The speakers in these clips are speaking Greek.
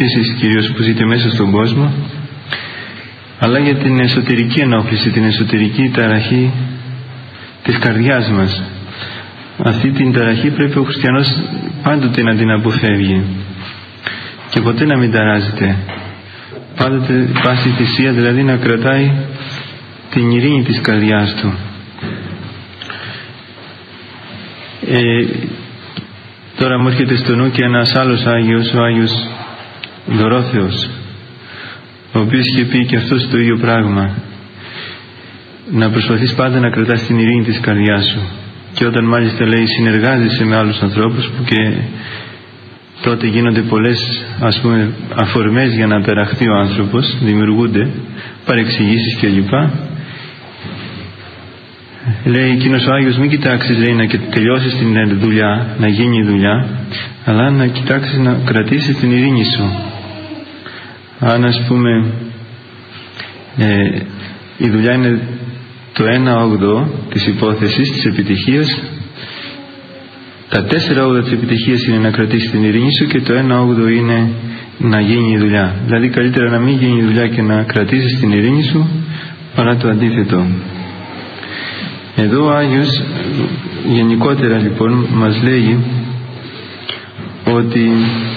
και εσείς κυρίως που ζείτε μέσα στον κόσμο, αλλά για την εσωτερική ενόχληση, την εσωτερική ταραχή της καρδιάς μας. Αυτή την ταραχή πρέπει ο χριστιανός πάντοτε να την αποφεύγει και ποτέ να μην ταράζεται. Πάντοτε πάση θυσία, δηλαδή να κρατάει την ειρήνη της καρδιάς του. Τώρα μου έρχεται στο νου και ένας άλλος Άγιος, ο Άγιος Δωρόθεος, ο οποίος είχε πει και αυτός το ίδιο πράγμα, να προσπαθείς πάντα να κρατάς την ειρήνη της καρδιάς σου. Και όταν μάλιστα λέει συνεργάζεσαι με άλλους ανθρώπους, που και τότε γίνονται πολλές αφορμές για να ταραχθεί ο άνθρωπος, δημιουργούνται παρεξηγήσεις κλπ. Λέει εκείνος ο Άγιος, μην κοιτάξεις, λέει, να τελειώσεις την δουλειά, να γίνει η δουλειά, αλλά να κοιτάξεις να κρατήσεις την ειρήνη σου. Αν η δουλειά είναι το 1/8 της υπόθεσης, της επιτυχίας, τα 4/8 της επιτυχίας είναι να κρατήσεις την ειρήνη σου και το 1/8 είναι να γίνει η δουλειά. Δηλαδή καλύτερα να μην γίνει η δουλειά και να κρατήσεις την ειρήνη σου, παρά το αντίθετο. Εδώ ο Άγιος γενικότερα λοιπόν μας λέει ότι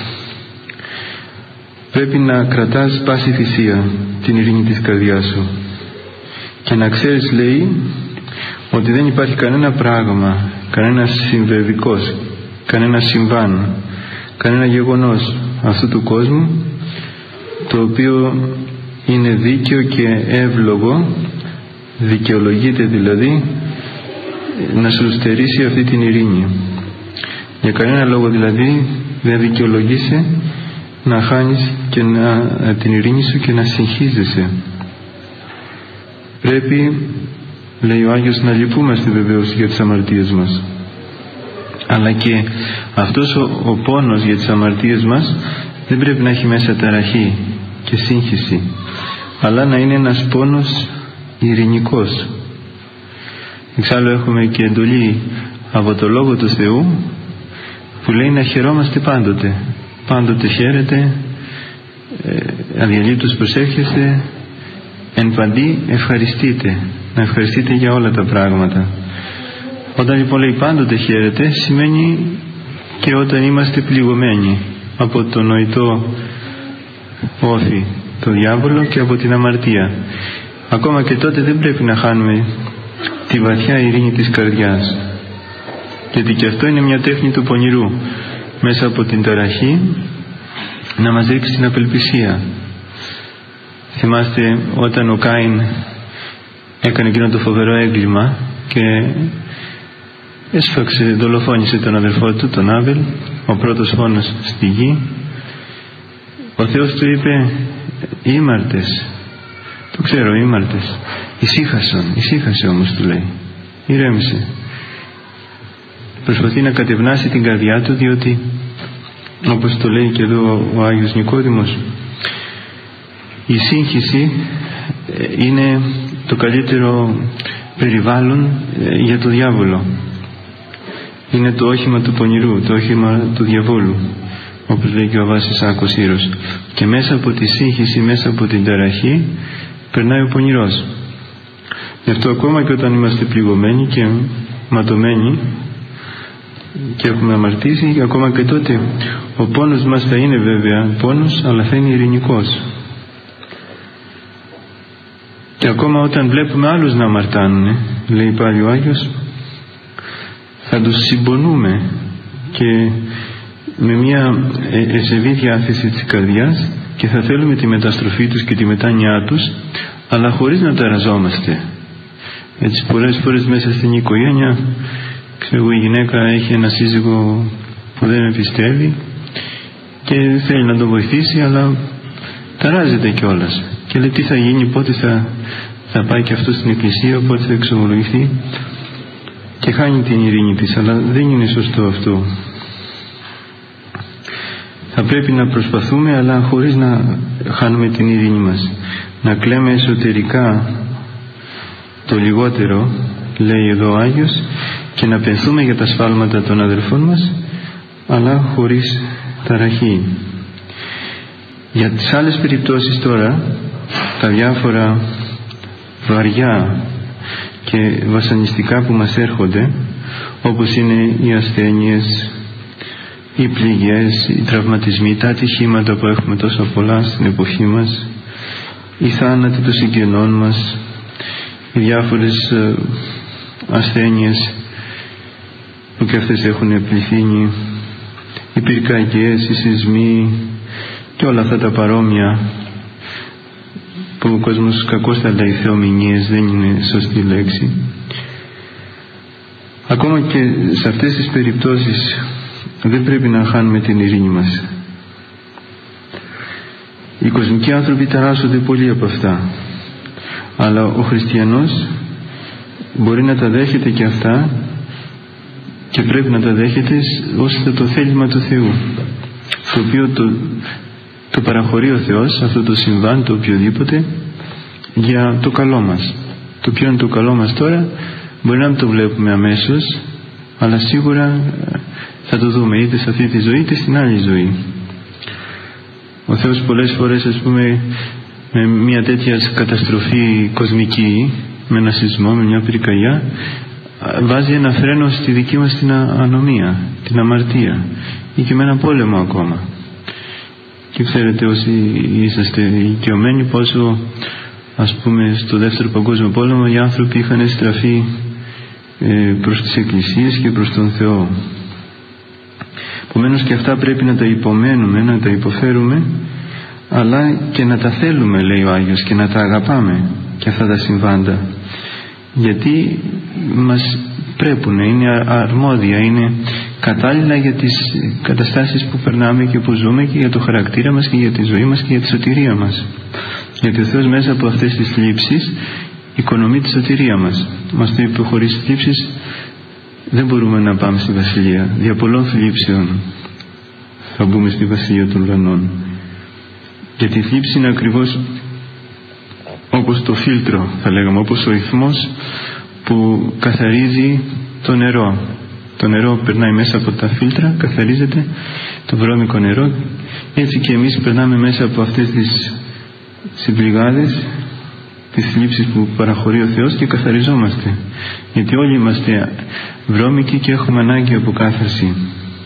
πρέπει να κρατάς πάση θυσία την ειρήνη της καρδιάς σου και να ξέρεις, λέει, ότι δεν υπάρχει κανένα πράγμα, κανένας συμβεδικός, κανένα συμβάν, κανένα γεγονός αυτού του κόσμου το οποίο είναι δίκαιο και εύλογο, δικαιολογείται δηλαδή, να σου στερήσει αυτή την ειρήνη. Για κανένα λόγο δηλαδή δεν δικαιολογείσαι να χάνεις και την ειρήνη σου και να συγχύζεσαι. Πρέπει, λέει ο Άγιος, να λυπούμαστε βεβαίως για τις αμαρτίες μας, αλλά και αυτός ο πόνος για τις αμαρτίες μας δεν πρέπει να έχει μέσα ταραχή και σύγχυση, αλλά να είναι ένας πόνος ειρηνικός. Εξάλλου έχουμε και εντολή από το Λόγο του Θεού που λέει να χαιρόμαστε πάντοτε. Πάντοτε χαίρετε, αδιαλείπτως προσεύχεστε, εν παντί ευχαριστείτε. Να ευχαριστείτε για όλα τα πράγματα. Όταν λοιπόν λέει πάντοτε χαίρετε, σημαίνει και όταν είμαστε πληγωμένοι από το νοητό όφη, το διάβολο, και από την αμαρτία. Ακόμα και τότε δεν πρέπει να χάνουμε τη βαθιά ειρήνη της καρδιάς, γιατί και αυτό είναι μια τέχνη του πονηρού, μέσα από την ταραχή να μας ρίξει την απελπισία. Θυμάστε όταν ο Κάιν έκανε εκείνο το φοβερό έγκλημα και δολοφόνησε τον αδερφό του, τον Άβελ, ο πρώτος φόνος στη γη, ο Θεός του είπε, ήμαρτες, το ξέρω, ήμαρτες, ησύχασε όμως, του λέει, ηρέμησε. Προσπαθεί να κατευνάσει την καρδιά του, διότι όπως το λέει και εδώ ο Άγιος Νικόδημος, η σύγχυση είναι το καλύτερο περιβάλλον για το διάβολο. Είναι το όχημα του πονηρού, το όχημα του διαβόλου, όπως λέει και ο Αββάς Ισάκος Ήρος. Και μέσα από τη σύγχυση, μέσα από την ταραχή, περνάει ο πονηρός. Γι' αυτό ακόμα και όταν είμαστε πληγωμένοι και ματωμένοι και έχουμε αμαρτήσει, ακόμα και τότε ο πόνος μας θα είναι βέβαια πόνος, αλλά θα είναι ειρηνικός. Και ακόμα όταν βλέπουμε άλλους να αμαρτάνουν, λέει πάλι ο Άγιος, θα τους συμπονούμε και με μια ευσεβή διάθεση της καρδιάς, και θα θέλουμε τη μεταστροφή τους και τη μετάνοιά τους, αλλά χωρίς να ταραζόμαστε. Έτσι πολλές φορές μέσα στην οικογένεια, ξέρω, η γυναίκα έχει ένα σύζυγο που δεν με πιστεύει και θέλει να τον βοηθήσει, αλλά ταράζεται κιόλας και λέει τι θα γίνει, πότε θα πάει και αυτό στην εκκλησία, πότε θα εξομολογηθεί, και χάνει την ειρήνη της. Αλλά δεν είναι σωστό αυτό. Θα πρέπει να προσπαθούμε, αλλά χωρίς να χάνουμε την ειρήνη μας, να κλαίμε εσωτερικά το λιγότερο, λέει εδώ ο Άγιος, και να πενθούμε για τα σφάλματα των αδελφών μας, αλλά χωρίς ταραχή. Για τις άλλες περιπτώσεις τώρα, τα διάφορα βαριά και βασανιστικά που μας έρχονται, όπως είναι οι ασθένειες, οι πληγές, οι τραυματισμοί, τα ατυχήματα που έχουμε τόσα πολλά στην εποχή μας, οι θάνατοι των συγγενών μας, οι διάφορες ασθένειες που και αυτές έχουν πληθύνει, οι πυρκαγιές, οι σεισμοί και όλα αυτά τα παρόμοια που ο κόσμος κακώς τα λέει θεομηνίες, δεν είναι σωστή λέξη. Ακόμα και σε αυτές τις περιπτώσεις δεν πρέπει να χάνουμε την ειρήνη μας. Οι κοσμικοί άνθρωποι ταράσσονται πολύ από αυτά, αλλά ο χριστιανός μπορεί να τα δέχεται και αυτά, και πρέπει να τα δέχεται ως το θέλημα του Θεού, το οποίο το παραχωρεί ο Θεός, αυτό το συμβάν, το οποιοδήποτε, για το καλό μας. Το ποιο είναι το καλό μας τώρα μπορεί να μην το βλέπουμε αμέσως, αλλά σίγουρα θα το δούμε είτε σε αυτή τη ζωή είτε στην άλλη ζωή. Ο Θεός πολλές φορές, ας πούμε, με μια τέτοια καταστροφή κοσμική, με ένα σεισμό, με μια πυρκαγιά, βάζει ένα φρένο στη δική μας την ανομία, την αμαρτία, ή και με ένα πόλεμο ακόμα. Και ξέρετε, όσοι είσαστε οικειωμένοι, πόσο, ας πούμε, στο δεύτερο παγκόσμιο πόλεμο οι άνθρωποι είχαν στραφεί προς τις εκκλησίες και προς τον Θεό. Επομένως και αυτά πρέπει να τα υπομένουμε, να τα υποφέρουμε, αλλά και να τα θέλουμε, λέει ο Άγιος, και να τα αγαπάμε και αυτά τα συμβάντα, γιατί μας πρέπουν, είναι αρμόδια, είναι κατάλληλα για τις καταστάσεις που περνάμε και που ζούμε, και για το χαρακτήρα μας και για τη ζωή μας και για τη σωτηρία μας. Γιατί ο Θεός μέσα από αυτές τις θλίψεις οικονομεί τη σωτηρία μας. Μας το είπε, χωρίς θλίψεις δεν μπορούμε να πάμε στη Βασιλεία. Δια πολλών θλίψεων θα μπούμε στη Βασιλεία των ουρανών. Γιατί η θλίψη είναι ακριβώς όπως το φίλτρο, θα λέγαμε, όπως ο ηθμός που καθαρίζει το νερό. Το νερό περνάει μέσα από τα φίλτρα, καθαρίζεται, το βρώμικο νερό. Έτσι και εμείς περνάμε μέσα από αυτές τις συμπληγάδες, τις θλίψεις που παραχωρεί ο Θεός, και καθαριζόμαστε, γιατί όλοι είμαστε βρώμικοι και έχουμε ανάγκη από κάθαρση.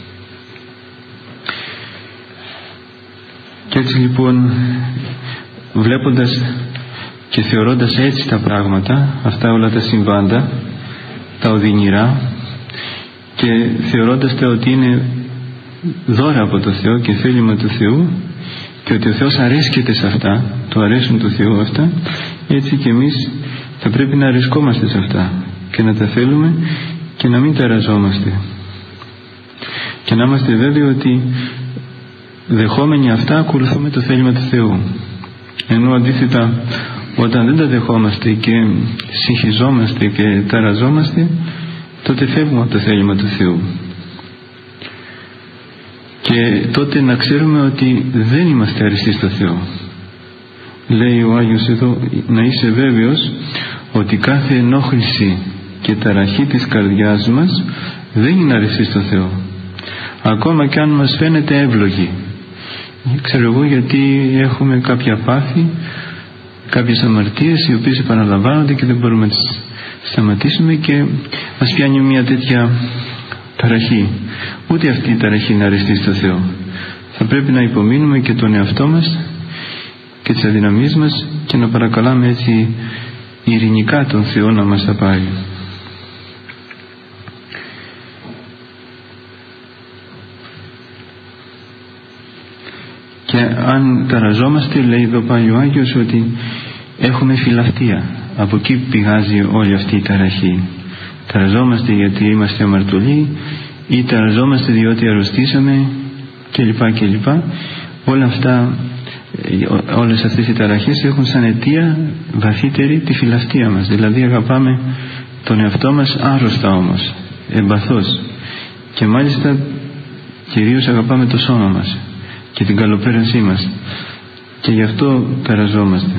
Και έτσι λοιπόν, βλέποντας και θεωρώντας έτσι τα πράγματα, αυτά όλα τα συμβάντα, τα οδυνηρά, και θεωρώντας τα ότι είναι δώρα από το Θεό και θέλημα του Θεού, και ότι ο Θεός αρέσκεται σε αυτά, το αρέσουν του Θεού αυτά, έτσι και εμείς θα πρέπει να αρεσκόμαστε σε αυτά και να τα θέλουμε και να μην ταραζόμαστε, και να είμαστε βέβαιοι ότι δεχόμενοι αυτά ακολουθούμε το θέλημα του Θεού. Ενώ αντίθετα, όταν δεν τα δεχόμαστε και συγχυζόμαστε και ταραζόμαστε, τότε φεύγουμε από το θέλημα του Θεού, και τότε να ξέρουμε ότι δεν είμαστε αριστοί στο Θεό. Λέει ο Άγιος εδώ, να είσαι βέβαιος ότι κάθε ενόχληση και ταραχή της καρδιάς μας δεν είναι αριστή στο Θεό, ακόμα και αν μας φαίνεται εύλογη. Ξέρω εγώ, γιατί έχουμε κάποια πάθη, κάποιες αμαρτίες οι οποίες επαναλαμβάνονται και δεν μπορούμε να τις σταματήσουμε, και μας πιάνει μια τέτοια ταραχή. Ούτε αυτή η ταραχή είναι αριστή στο Θεό. Θα πρέπει να υπομείνουμε και τον εαυτό μας και τις αδυναμίες μας, και να παρακαλάμε έτσι ειρηνικά τον Θεό να μας τα πάρει. Και αν ταραζόμαστε, λέει εδώ πάλι ο Άγιος, ότι έχουμε φιλαυτία. Από εκεί πηγάζει όλη αυτή η ταραχή. Ταραζόμαστε γιατί είμαστε αμαρτωλοί, ή ταραζόμαστε διότι αρρωστήσαμε, κλπ. Όλα αυτά, όλες αυτές οι ταραχές έχουν σαν αιτία βαθύτερη τη φιλαυτία μας. Δηλαδή αγαπάμε τον εαυτό μας άρρωστα, όμως εμπαθώς, και μάλιστα κυρίως αγαπάμε το σώμα μας και την καλοπέρασή μας, και γι' αυτό ταραζόμαστε.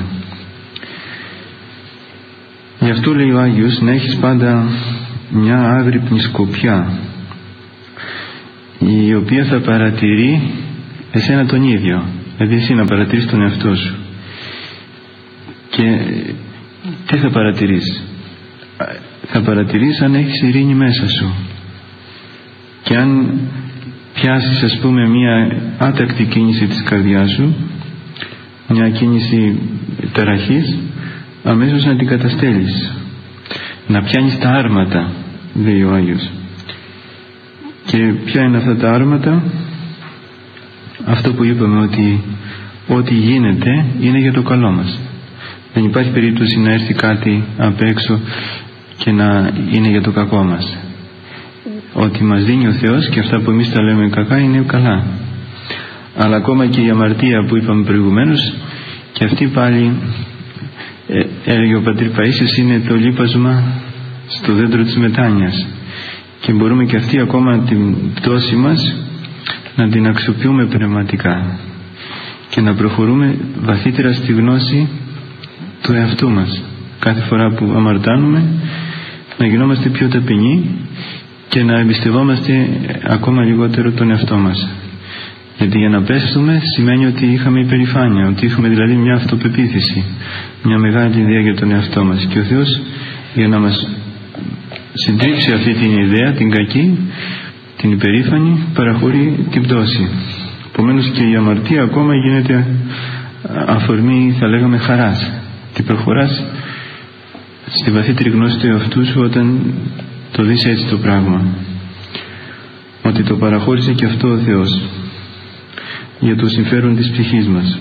Γι' αυτό λέει ο Άγιος να έχεις πάντα μια άγρυπνη σκοπιά, η οποία θα παρατηρεί εσένα τον ίδιο. Δηλαδή εσύ να παρατηρείς τον εαυτό σου. Και τι θα παρατηρείς? Θα παρατηρείς αν έχεις ειρήνη μέσα σου. Και αν πιάσεις, ας πούμε, μια άτακτη κίνηση της καρδιάς σου, μια κίνηση ταραχής, αμέσως να την καταστέλεις, να πιάνεις τα άρματα, λέει ο Άγιος. Και ποια είναι αυτά τα άρματα? Αυτό που είπαμε, ότι ό,τι γίνεται είναι για το καλό μας. Δεν υπάρχει περίπτωση να έρθει κάτι απ' έξω και να είναι για το κακό μας. Ό,τι μας δίνει ο Θεός και αυτά που εμείς τα λέμε κακά είναι καλά. Αλλά ακόμα και η αμαρτία που είπαμε προηγουμένως, και αυτή πάλι έλεγε ο πατήρ Παΐσιος, είναι το λίπασμα στο δέντρο της μετάνοιας. Και μπορούμε και αυτή ακόμα την πτώση μας να την αξιοποιούμε πνευματικά και να προχωρούμε βαθύτερα στη γνώση του εαυτού μας. Κάθε φορά που αμαρτάνουμε να γινόμαστε πιο ταπεινοί και να εμπιστευόμαστε ακόμα λιγότερο τον εαυτό μας. Γιατί για να πέφτουμε σημαίνει ότι είχαμε υπερηφάνεια, ότι είχαμε δηλαδή μια αυτοπεποίθηση, μια μεγάλη ιδέα για τον εαυτό μας. Και ο Θεός, για να μας συντρίψει αυτή την ιδέα, την κακή, την υπερήφανη, παραχωρεί την πτώση. Επομένως και η αμαρτία ακόμα γίνεται αφορμή, θα λέγαμε, χαράς. Τι προχωράς στη βαθύτερη γνώση του εαυτού σου όταν το δεις έτσι το πράγμα, ότι το παραχώρησε και αυτό ο Θεός για το συμφέρον της ψυχής μας.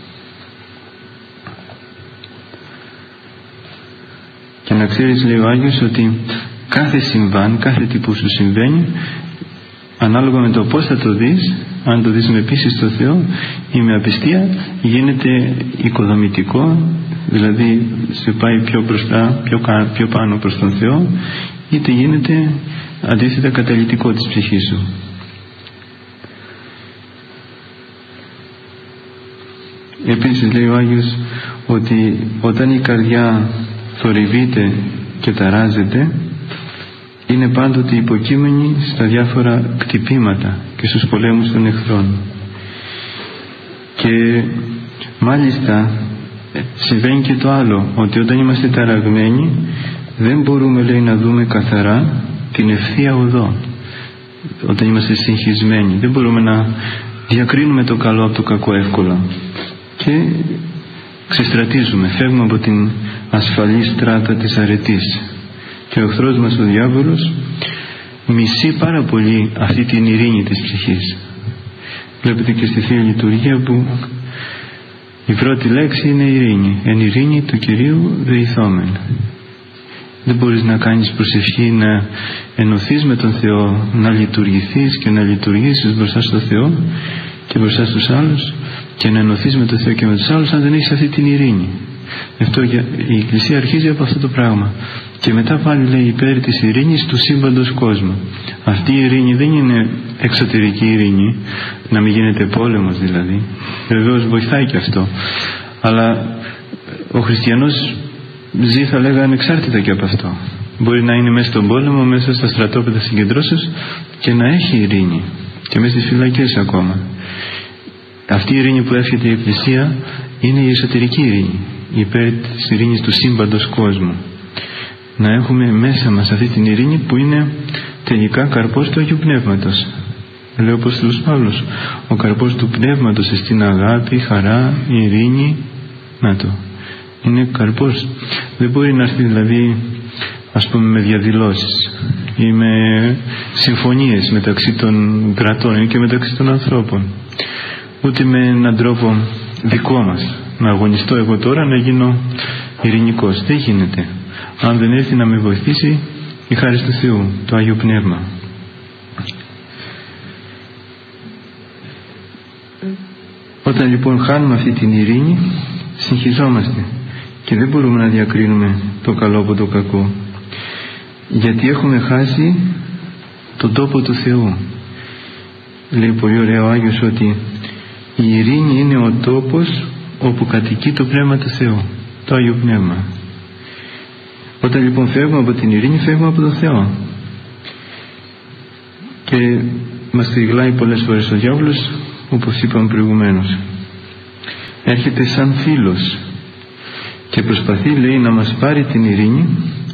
Και να ξέρεις, λέει ο Άγιος, ότι κάθε συμβάν, κάθε τι που σου συμβαίνει, ανάλογα με το πώς θα το δεις, αν το δεις με πίστη στο Θεό ή με απιστία, γίνεται οικοδομητικό, δηλαδή σε πάει πιο μπροστά, πιο πάνω προς τον Θεό, είτε γίνεται αντίθετα καταλυτικό της ψυχής σου. Επίσης λέει ο Άγιος ότι όταν η καρδιά θορυβείται και ταράζεται, είναι πάντοτε υποκείμενη στα διάφορα κτυπήματα και στους πολέμους των εχθρών. Και μάλιστα συμβαίνει και το άλλο, ότι όταν είμαστε ταραγμένοι δεν μπορούμε, λέει, να δούμε καθαρά την ευθεία οδό. Όταν είμαστε συγχυσμένοι δεν μπορούμε να διακρίνουμε το καλό από το κακό εύκολα και ξεστρατίζουμε, φεύγουμε από την ασφαλή στράτα της αρετής. Και ο εχθρός μας, ο διάβολος, μισεί πάρα πολύ αυτή την ειρήνη της ψυχής. Βλέπετε και στη Θεία Λειτουργία που η πρώτη λέξη είναι ειρήνη. Εν ειρήνη του Κυρίου δεηθόμεν. Δεν μπορείς να κάνεις προσευχή, να ενωθείς με τον Θεό, να λειτουργηθείς και να λειτουργήσεις μπροστά στο Θεό και μπροστά στους άλλους και να ενωθείς με τον Θεό και με τους άλλους αν δεν έχεις αυτή την ειρήνη. Αυτό, η Εκκλησία αρχίζει από αυτό το πράγμα. Και μετά πάλι λέει υπέρ της ειρήνης του σύμπαντος κόσμου. Αυτή η ειρήνη δεν είναι εξωτερική ειρήνη, να μην γίνεται πόλεμος δηλαδή. Βεβαίως βοηθάει και αυτό. Αλλά ο χριστιανός ζει, θα λέγα, ανεξάρτητα και από αυτό. Μπορεί να είναι μέσα στον πόλεμο, μέσα στα στρατόπεδα συγκεντρώσεως και να έχει ειρήνη. Και μέσα στις φυλακές ακόμα. Αυτή η ειρήνη που εύχεται η Εκκλησία είναι η εσωτερική ειρήνη, υπέρ της ειρήνης του σύμπαντος κόσμου. Να έχουμε μέσα μας αυτή την ειρήνη που είναι τελικά καρπός του Αγίου Πνεύματος. Λέει ο Απόστολος Παύλος, ο καρπός του Πνεύματος στην αγάπη, χαρά, ειρήνη. Να το, είναι καρπός. Δεν μπορεί να έρθει δηλαδή, ας πούμε, με διαδηλώσεις ή με συμφωνίες μεταξύ των κρατών και μεταξύ των ανθρώπων, ούτε με έναν τρόπο δικό μας, να αγωνιστώ εγώ τώρα να γίνω ειρηνικός. Δεν γίνεται αν δεν έρθει να με βοηθήσει η χάρις του Θεού, το Άγιο Πνεύμα. Όταν λοιπόν χάνουμε αυτή την ειρήνη, συγχυζόμαστε και δεν μπορούμε να διακρίνουμε το καλό από το κακό, γιατί έχουμε χάσει τον τόπο του Θεού. Λέει πολύ ωραία ο Άγιος ότι η ειρήνη είναι ο τόπος όπου κατοικεί το Πνεύμα του Θεού, το Άγιο Πνεύμα. Όταν λοιπόν φεύγουμε από την ειρήνη, φεύγουμε από τον Θεό. Και μας τριγλάει πολλές φορές ο διάβολος, όπως είπαμε προηγουμένως. έρχεται σαν φίλος και προσπαθεί, λέει, να μας πάρει την ειρήνη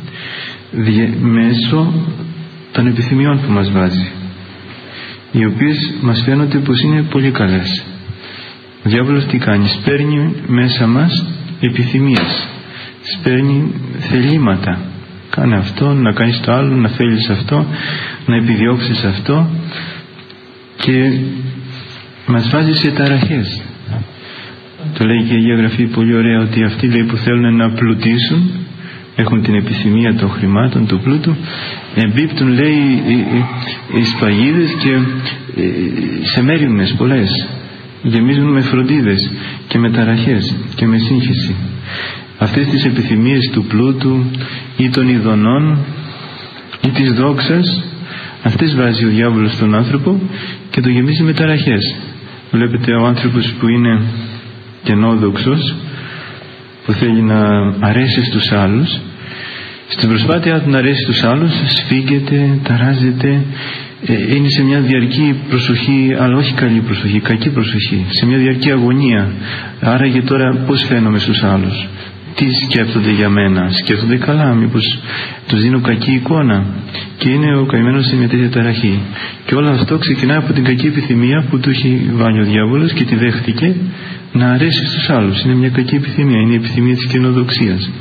μέσω των επιθυμιών που μας βάζει, οι οποίες μας φαίνονται πως είναι πολύ καλές. Ο διάβολος τι κάνει? Σπέρνει μέσα μας επιθυμίες, σπέρνει θελήματα. Κάνε αυτό, να κάνεις το άλλο, να θέλεις αυτό, να επιδιώξεις αυτό, και μας βάζει σε ταραχές. Το λέει και η Αγία Γραφή πολύ ωραία, ότι αυτοί, λέει, που θέλουν να πλουτίσουν, έχουν την επιθυμία των χρημάτων, του πλούτου, εμπίπτουν, λέει, οι σπαγίδες και σε μέριμνες πολλές, γεμίζουν με φροντίδες και με ταραχές και με σύγχυση. Αυτές τις επιθυμίες του πλούτου ή των ειδονών ή της δόξας, αυτές βάζει ο διάβολος στον άνθρωπο και το γεμίζει με ταραχές. Βλέπετε, ο άνθρωπος που είναι κενόδοξος, που θέλει να αρέσει στους άλλους, στην προσπάθειά του να αρέσει στους άλλους σφίγγεται, ταράζεται, είναι σε μια διαρκή προσοχή, αλλά όχι καλή προσοχή, κακή προσοχή, σε μια διαρκή αγωνία. Άραγε τώρα πώς φαίνομαι στους άλλους, τι σκέφτονται για μένα, σκέφτονται καλά, μήπως τους δίνω κακή εικόνα, και είναι ο καημένος σε μια τέτοια ταραχή. Και όλο αυτό ξεκινάει από την κακή επιθυμία που του έχει βάλει ο διάβολος και τη δέχτηκε, να αρέσει στους άλλους. Είναι μια κακή επιθυμία, είναι η επιθυμία της καινοδοξίας.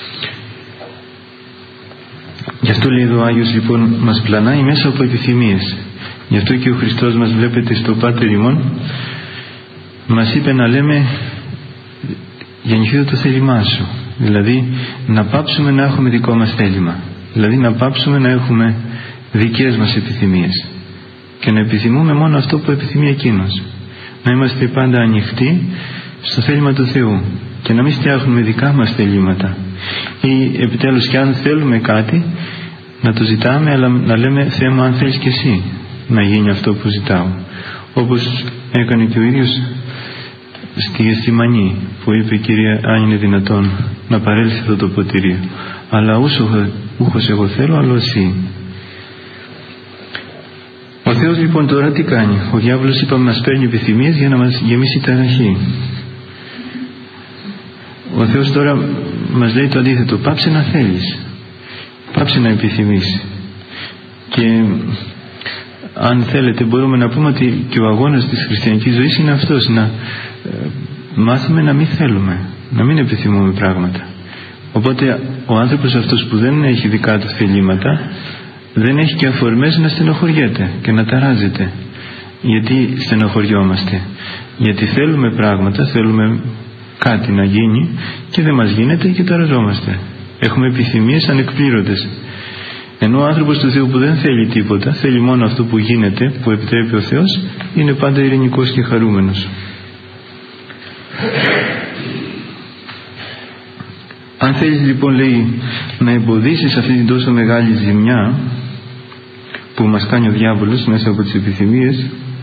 Γι' αυτό, λέει εδώ ο Άγιος, λοιπόν, μας πλανάει μέσα από επιθυμίες. Γι' αυτό και ο Χριστός μας, βλέπετε, στο Πάτερ ημών μας είπε να λέμε γεννηθείτε το θέλημά σου, δηλαδή να πάψουμε να έχουμε δικό μας θέλημα, δηλαδή να πάψουμε να έχουμε δικές μας επιθυμίες και να επιθυμούμε μόνο αυτό που επιθυμεί εκείνος, να είμαστε πάντα ανοιχτοί στο θέλημα του Θεού και να μην φτιάχνουμε δικά μας θελήματα, ή επιτέλους, και αν θέλουμε κάτι να το ζητάμε, αλλά να λέμε Θεέ μου, αν θέλεις και εσύ να γίνει αυτό που ζητάω, όπως έκανε και ο ίδιος στη Γεθσιμανή, που είπε Κύριε, αν είναι δυνατόν να παρέλθει αυτό το ποτήρι, αλλά ούχος εγώ θέλω, αλλά εσύ. Ο Θεός, λοιπόν, τώρα τι κάνει? Ο διάβολος, είπαμε, μας παίρνει επιθυμίες για να μας γεμίσει ταραχή. Ο Θεός τώρα μας λέει το αντίθετο: πάψε να θέλεις, πάψε να επιθυμείς. Και αν θέλετε μπορούμε να πούμε ότι και ο αγώνας της χριστιανικής ζωής είναι αυτός, να μάθουμε να μην θέλουμε, να μην επιθυμούμε πράγματα. Οπότε ο άνθρωπος αυτός που δεν έχει δικά του θελήματα δεν έχει και αφορμές να στενοχωριέται και να ταράζεται. Γιατί στενοχωριόμαστε? Γιατί θέλουμε πράγματα, θέλουμε κάτι να γίνει και δεν μας γίνεται και ταραζόμαστε. Έχουμε επιθυμίες ανεκπλήρωτες. Ενώ ο άνθρωπος του Θεού που δεν θέλει τίποτα, θέλει μόνο αυτό που γίνεται, που επιτρέπει ο Θεός, είναι πάντα ειρηνικός και χαρούμενος. Αν θέλεις, λοιπόν, λέει, να εμποδίσεις αυτή την τόσο μεγάλη ζημιά που μας κάνει ο διάβολος μέσα από τις επιθυμίες,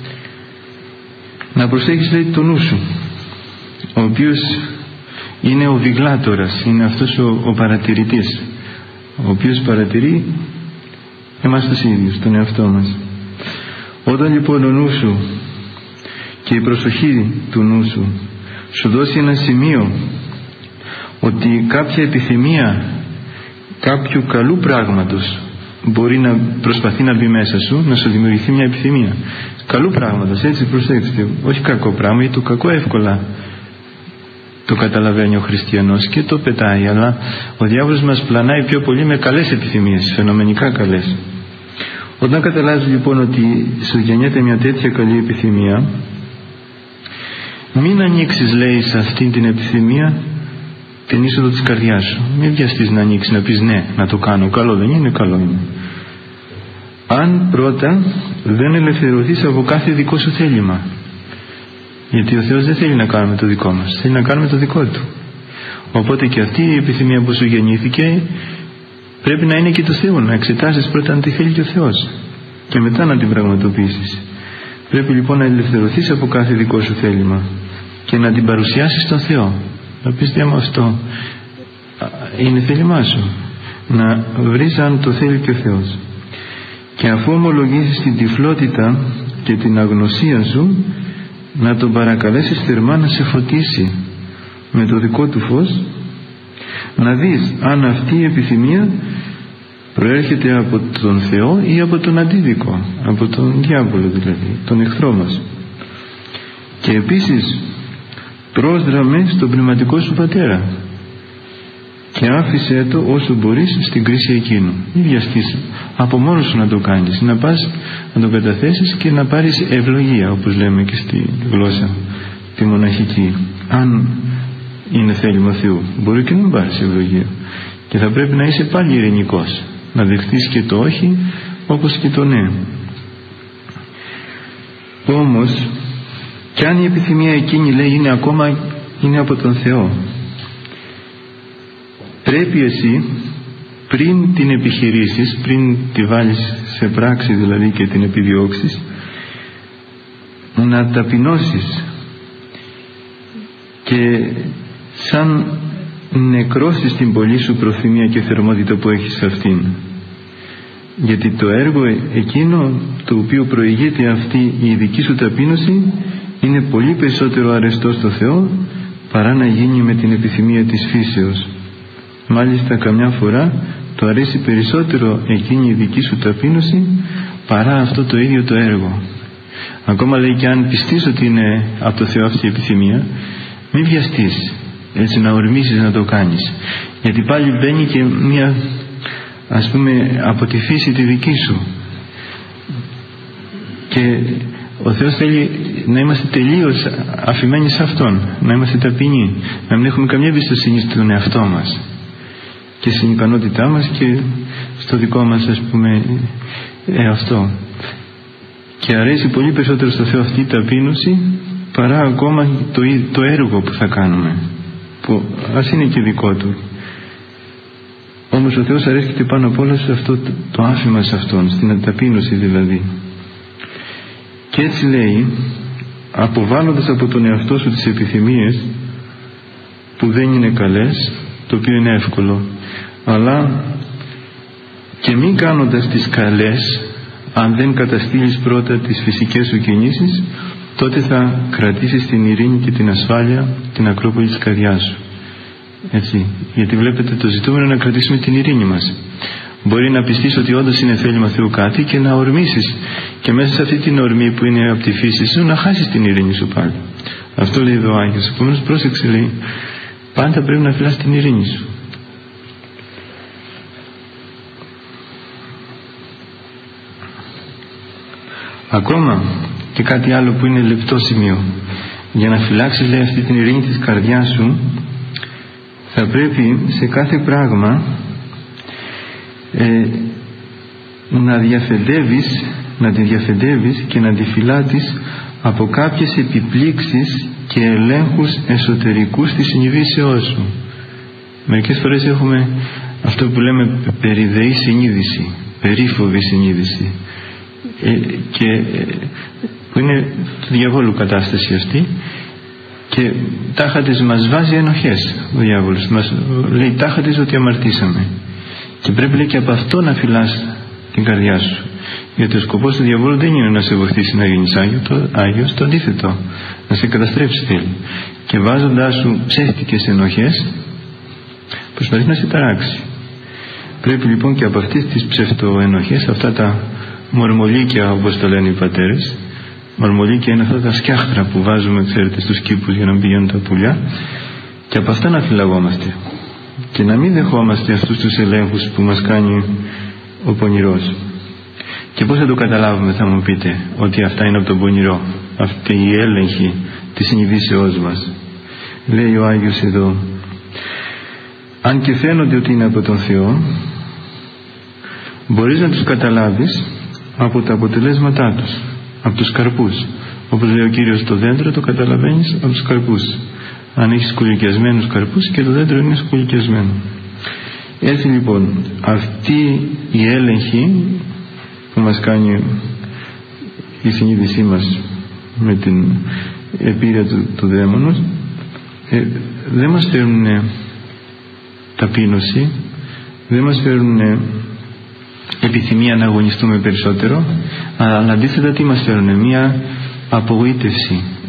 να προσέχεις, λέει, το νου σου, ο οποίος είναι ο βιγλάτορας, είναι αυτός ο παρατηρητής, ο οποίος παρατηρεί εμάς τους ίδιους, τον εαυτό μας. Όταν, λοιπόν, ο νου σου και η προσοχή του νου σου δώσει ένα σημείο ότι κάποια επιθυμία κάποιου καλού πράγματος μπορεί να προσπαθεί να μπει μέσα σου, να σου δημιουργηθεί μια επιθυμία καλού πράγματος, έτσι, προσέξτε, όχι κακό πράγμα, γιατί το κακό εύκολα το καταλαβαίνει ο χριστιανός και το πετάει, αλλά ο διάβολος μας πλανάει πιο πολύ με καλές επιθυμίες, φαινομενικά καλές. Όταν καταλάβεις, λοιπόν, ότι σου γεννιέται μια τέτοια καλή επιθυμία, μην ανοίξεις, λέει, σε αυτήν την επιθυμία την είσοδο της καρδιάς σου. Μην βιαστείς να ανοίξεις, να πεις ναι, να το κάνω, καλό δεν είναι, καλό είναι, αν πρώτα δεν ελευθερωθείς από κάθε δικό σου θέλημα. Γιατί ο Θεός δεν θέλει να κάνουμε το δικό μας, θέλει να κάνουμε το δικό Του. Οπότε και αυτή η επιθυμία που σου γεννήθηκε πρέπει να είναι και το Θεό, να εξετάσεις πρώτα αν τη θέλει και ο Θεός και μετά να την πραγματοποιήσεις. Πρέπει, λοιπόν, να ελευθερωθείς από κάθε δικό σου θέλημα και να την παρουσιάσεις στον Θεό, να πεις Θεέ μου, αυτό είναι θέλημά σου, να βρεις αν το θέλει και ο Θεός. Και αφού ομολογήσεις την τυφλότητα και την αγνωσία σου, να τον παρακαλέσεις θερμά να σε φωτίσει με το δικό του φως, να δεις αν αυτή η επιθυμία προέρχεται από τον Θεό ή από τον αντίδικο, από τον διάβολο δηλαδή, τον εχθρό μας. Και επίσης πρόσδραμε στον πνευματικό σου πατέρα και άφησέ το όσο μπορείς στην κρίση εκείνου. Μην βιαστείς από μόνος σου να το κάνεις, να πας να το καταθέσεις και να πάρεις ευλογία, όπως λέμε και στη γλώσσα τη μοναχική. Αν είναι θέλημα Θεού, μπορεί και να μην πάρεις ευλογία και θα πρέπει να είσαι πάλι ειρηνικός, να δεχτείς και το όχι όπως και το ναι. Όμως κι αν η επιθυμία εκείνη, λέει, είναι από τον Θεό, πρέπει εσύ πριν την επιχειρήσεις, πριν τη βάλεις σε πράξη δηλαδή και την επιδιώξεις, να ταπεινώσεις και σαν νεκρώσεις την πολύ σου προθυμία και θερμότητα που έχεις σε αυτήν. Γιατί το έργο εκείνο το οποίο προηγείται αυτή η δική σου ταπείνωση είναι πολύ περισσότερο αρεστό στο Θεό παρά να γίνει με την επιθυμία της φύσεως. Μάλιστα καμιά φορά το αρέσει περισσότερο εκείνη η δική σου ταπείνωση παρά αυτό το ίδιο το έργο. Ακόμα, λέει, και αν πιστείς ότι είναι από το Θεό αυτή η επιθυμία, μην βιαστείς έτσι να ορμήσεις να το κάνεις, γιατί πάλι μπαίνει και μια, ας πούμε, από τη φύση τη δική σου, και ο Θεός θέλει να είμαστε τελείως αφημένοι σε Αυτόν, να είμαστε ταπεινοί, να μην έχουμε καμία εμπιστοσύνη στον εαυτό μας και στην ικανότητά μας και στο δικό μας, ας πούμε, αυτό. Και αρέσει πολύ περισσότερο στο Θεό αυτή η ταπείνωση παρά ακόμα το έργο που θα κάνουμε, που ας είναι και δικό Του. Όμως ο Θεός αρέσκεται πάνω απ' όλα σε αυτό το άφημα σε Αυτόν, στην ταπείνωση δηλαδή. Και έτσι, λέει, αποβάλλοντας από τον εαυτό σου τις επιθυμίες που δεν είναι καλές, το οποίο είναι εύκολο, αλλά και μην κάνοντας τις καλές, αν δεν καταστήλεις πρώτα τις φυσικές σου κινήσεις, τότε θα κρατήσεις την ειρήνη και την ασφάλεια, την ακρόπολη της καρδιάς σου. Έτσι, γιατί βλέπετε, το ζητούμενο είναι να κρατήσουμε την ειρήνη μας. Μπορεί να πιστείς ότι όντως είναι θέλημα Θεού κάτι και να ορμήσεις, και μέσα σε αυτή την ορμή που είναι από τη φύση σου να χάσεις την ειρήνη σου πάλι. Αυτό λέει εδώ ο Άγιος. Επομένως πρόσεξε, λέει, πάντα πρέπει να φυλάς την ειρήνη σου. Ακόμα και κάτι άλλο που είναι λεπτό σημείο. Για να φυλάξεις, λέει, αυτή την ειρήνη της καρδιάς σου, θα πρέπει σε κάθε πράγμα να τη διαφεντεύεις και να τη φυλάτεις από κάποιες επιπλήξεις και ελέγχους εσωτερικούς της συνειδήσεώς σου. Μερικές φορές έχουμε αυτό που λέμε περιδεή συνείδηση, περίφοβη συνείδηση, που είναι του διαβόλου κατάσταση αυτή, και τάχα της μας βάζει ενοχές ο διάβολος. Μας λέει τάχα της ότι αμαρτήσαμε, και πρέπει, λέει, και από αυτό να φυλάς την καρδιά σου, γιατί ο σκοπός του διαβόλου δεν είναι να σε βοηθήσει να γίνεις Άγιος, το αντίθετο, να σε καταστρέψει θέλει, και βάζοντάς σου ψεύτικες ενοχές προσπαθεί να σε ταράξει. Πρέπει λοιπόν και από αυτές τις ψευτοενοχές, αυτά τα μορμολίκια, όπως το λένε οι πατέρες, μορμολίκια είναι αυτά τα σκιάχτρα που βάζουμε, ξέρετε, στους κήπους για να πηγαίνουν τα πουλιά, και από αυτά να φυλαγόμαστε και να μην δεχόμαστε αυτούς τους ελέγχους που μας κάνει ο πονηρός. Και πώς θα το καταλάβουμε, θα μου πείτε, ότι αυτά είναι από τον πονηρό, αυτή η έλεγχη της συνειδήσεώς μας? Λέει ο Άγιος εδώ, αν και φαίνονται ότι είναι από τον Θεό, μπορείς να τους καταλάβεις από τα αποτελέσματά τους, από τους καρπούς. Όπως λέει ο Κύριος, το δέντρο το καταλαβαίνεις από τους καρπούς. Αν έχει σκολικιασμένους καρπούς, και το δέντρο είναι σκολικιασμένο. Έτσι λοιπόν, αυτή η έλεγχη που μας κάνει η συνείδησή μας με την επίρρεια του δαίμονος, δεν μας φέρνουν ταπείνωση, δεν μας φέρνουν επιθυμία να αγωνιστούμε περισσότερο, αλλά αντίθετα τι μας φέρνουν? Μια απογοήτευση,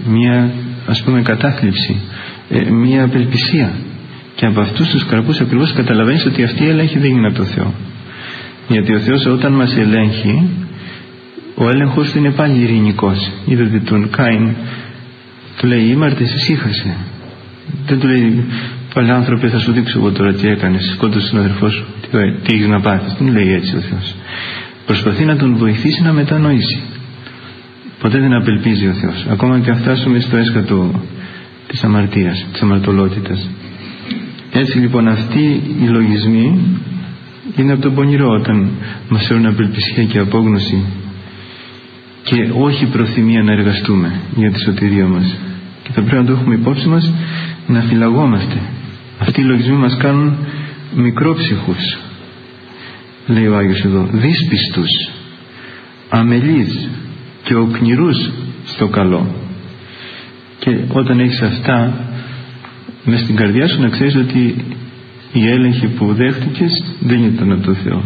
μία ας πούμε κατάθλιψη, μία απελπισία. Και από αυτούς τους καρπούς ακριβώς καταλαβαίνεις ότι αυτή η έλεγχη δεν είναι από το Θεό. Γιατί ο Θεός όταν μας ελέγχει, ο έλεγχος του είναι πάλι ειρηνικός. Είδατε τον Κάιν, του λέει ήμαρτες, ησύχασε. Δεν του λέει παλιά άνθρωπε, θα σου δείξω εγώ τώρα τι έκανες, σκότωσες τον αδερφό σου, τι έχεις να πάθεις. Δεν λέει έτσι ο Θεός. Προσπαθεί να τον βοηθήσει να μετανοήσει. Ποτέ δεν απελπίζει ο Θεός, ακόμα και αν φτάσουμε στο έσκατο της αμαρτίας, της αμαρτωλότητας. Έτσι λοιπόν αυτοί οι λογισμοί είναι από τον πονηρό, όταν μας φέρουν απελπισία και απόγνωση και όχι προθυμία να εργαστούμε για τη σωτηρία μας. Και θα πρέπει να το έχουμε υπόψη μας, να φυλαγόμαστε. Αυτοί οι λογισμοί μας κάνουν μικρόψυχους, λέει ο Άγιος εδώ, δύσπιστους, αμελείς και οκνηρούς στο καλό. Και όταν έχεις αυτά μες στην καρδιά σου, να ξέρεις ότι η έλεγχη που δέχτηκες δεν ήταν από το Θεό.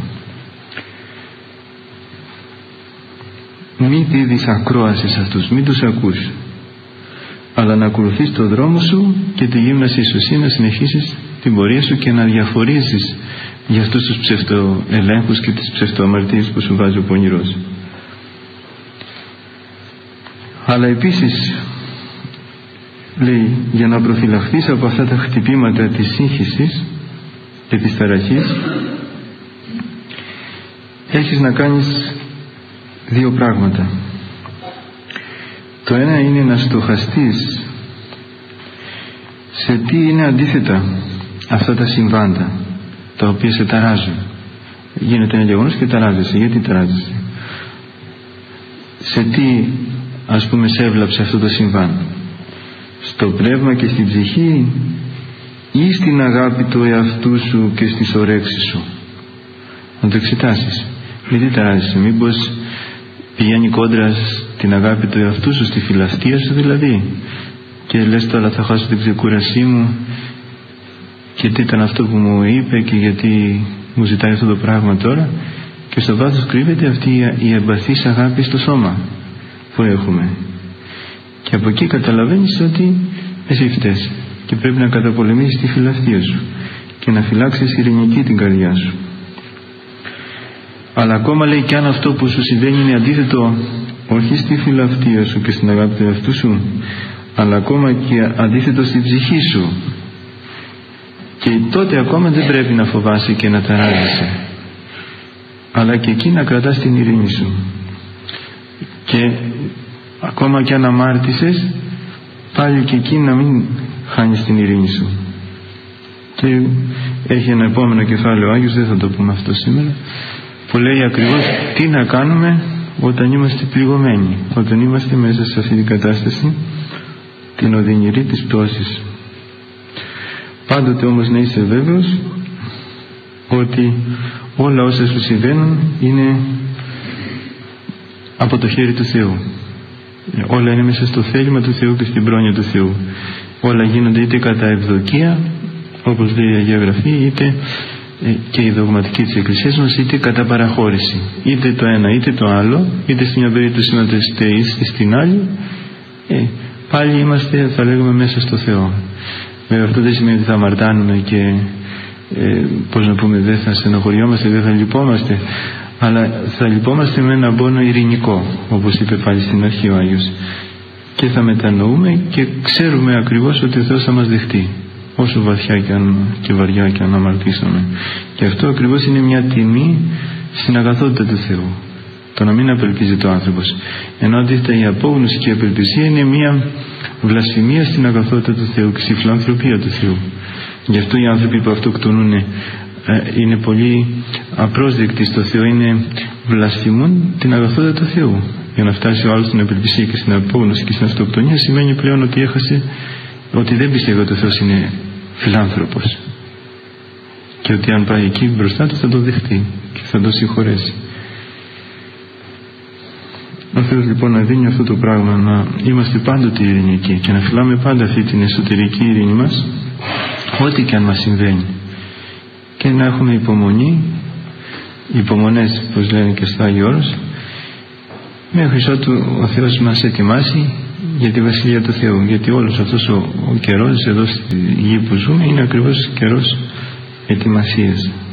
Μην δίδεις ακρόαση σε αυτούς, μην τους ακούς, αλλά να ακολουθείς το δρόμο σου και τη γύμνασή σου, εσύ να συνεχίσεις την πορεία σου και να διαφορίζεις για αυτούς τους ψευτοελέγχους και τις ψευτοαμαρτίες που σου βάζει ο πονηρός. Αλλά επίσης λέει, για να προφυλαχθείς από αυτά τα χτυπήματα της σύγχυσης και της ταραχής, έχεις να κάνεις δύο πράγματα. Το ένα είναι να στοχαστείς σε τι είναι αντίθετα αυτά τα συμβάντα τα οποία σε ταράζουν. Γίνεται ένα γεγονός και ταράζεσαι. Γιατί ταράζεσαι? Σε τι ας πούμε σε έβλαψε αυτό το συμβάν? Στο πνεύμα και στην ψυχή ή στην αγάπη του εαυτού σου και στις ορέξεις σου? Να το εξετάσεις. Γιατί ταράζεσαι? Μήπως πηγαίνει κόντρα στην αγάπη του εαυτού σου, στη φιλαυτία σου δηλαδή, και λες τώρα θα χάσω την ξεκούρασή μου, και τι ήταν αυτό που μου είπε και γιατί μου ζητάει αυτό το πράγμα τώρα, και στο βάθος κρύβεται αυτή η εμπαθής αγάπη στο σώμα που έχουμε, και από εκεί καταλαβαίνεις ότι εσύ φταίς και πρέπει να καταπολεμήσεις τη φιλαυτία σου και να φυλάξεις ειρηνική την καρδιά σου. Αλλά ακόμα λέει, και αν αυτό που σου συμβαίνει είναι αντίθετο όχι στη φιλαυτία σου και στην αγάπη του εαυτού σου, αλλά ακόμα και αντίθετο στη ψυχή σου, και τότε ακόμα δεν πρέπει να φοβάσαι και να ταράζεσαι, αλλά και εκεί να κρατάς την ειρήνη σου. Και ακόμα και αν αμάρτησες, πάλι και εκεί να μην χάνεις την ειρήνη σου. Και έχει ένα επόμενο κεφάλαιο ο Άγιος, δεν θα το πούμε αυτό σήμερα, που λέει ακριβώς τι να κάνουμε όταν είμαστε πληγωμένοι, όταν είμαστε μέσα σε αυτή την κατάσταση την οδυνηρή της πτώσης. Πάντοτε όμως να είσαι βέβαιος ότι όλα όσα σου συμβαίνουν είναι από το χέρι του Θεού. Όλα είναι μέσα στο θέλημα του Θεού και στην πρόνοια του Θεού. Όλα γίνονται είτε κατά ευδοκία, όπως λέει η Αγία Γραφή, είτε και η δογματική της Εκκλησίας μας, είτε κατά παραχώρηση. Είτε το ένα είτε το άλλο, είτε στην μια περίπτωση να το είστε είτε στην άλλη, πάλι είμαστε, θα λέγουμε, μέσα στο Θεό. Βέβαια αυτό δεν σημαίνει ότι θα αμαρτάνουμε και πώς να πούμε, δεν θα στενοχωριόμαστε, δεν θα λυπόμαστε, αλλά θα λυπόμαστε με έναν πόνο ειρηνικό, όπως είπε πάλι στην αρχή ο Άγιος, και θα μετανοούμε και ξέρουμε ακριβώς ότι ο Θεός θα μας δεχτεί, όσο βαθιά και βαριά και αν αμαρτήσαμε. Και αυτό ακριβώς είναι μια τιμή στην αγαθότητα του Θεού, το να μην απελπίζεται ο άνθρωπος, ενώ αντίθετα η απόγνωση και η απελπισία είναι μια βλασφημία στην αγαθότητα του Θεού και στη φιλανθρωπία του Θεού. Γι' αυτό οι άνθρωποι που αυτοκτονούν είναι πολύ απρόσδεκτοι στο Θεό, βλασφημούν την αγαθότητα του Θεού. Για να φτάσει ο άλλος στην απελπισία και στην απόγνωση και στην αυτοκτονία σημαίνει πλέον ότι ότι δεν πιστεύει ότι ο Θεός είναι φιλάνθρωπος και ότι αν πάει εκεί μπροστά του θα το δεχτεί και θα το συγχωρέσει. Ο Θεός λοιπόν να δίνει αυτό το πράγμα, να είμαστε πάντοτε ειρηνικοί και να φυλάμε πάντα αυτή την εσωτερική ειρήνη μας, ό,τι και αν μας συμβαίνει, και να έχουμε υπομονή, υπομονές, όπως λένε και στο Άγιο Όρος, μέχρι ότου ο Θεός μας ετοιμάσει για τη Βασιλεία του Θεού, γιατί όλος αυτός ο καιρός εδώ στη γη που ζούμε είναι ακριβώς καιρός ετοιμασίας.